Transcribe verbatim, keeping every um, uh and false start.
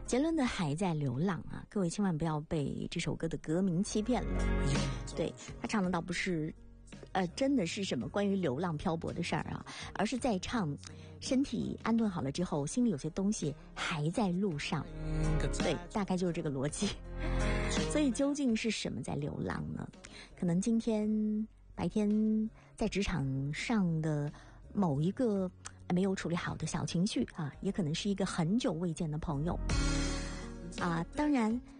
杰伦的还在流浪啊，各位千万不要被这首歌的歌名欺骗了。对，他唱的倒不是呃，真的是什么关于流浪漂泊的事儿啊，而是在唱身体安顿好了之后，心里有些东西还在路上。对，大概就是这个逻辑。所以究竟是什么在流浪呢？可能今天白天在职场上的某一个没有处理好的小情绪啊，也可能是一个很久未见的朋友啊。当然